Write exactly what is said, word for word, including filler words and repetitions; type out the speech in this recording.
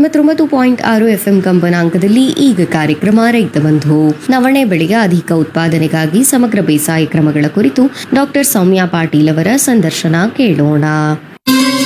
ತೊಂಬತ್ತೊಂಬತ್ತು ಪಾಯಿಂಟ್ ಆರು ಎಫ್ಎಂ ಕಂಪನಾಂಕದಲ್ಲಿ ಈಗ ಕಾರ್ಯಕ್ರಮ ರೈತ ಬಂಧು. ನವಣೆ ಬೆಳೆಯ ಅಧಿಕ ಉತ್ಪಾದನೆಗಾಗಿ ಸಮಗ್ರ ಬೇಸಾಯ ಕ್ರಮಗಳ ಕುರಿತು ಡಾಕ್ಟರ್ ಸೌಮ್ಯಾ ಪಾಟೀಲ್ ಅವರ ಸಂದರ್ಶನ ಕೇಳೋಣ.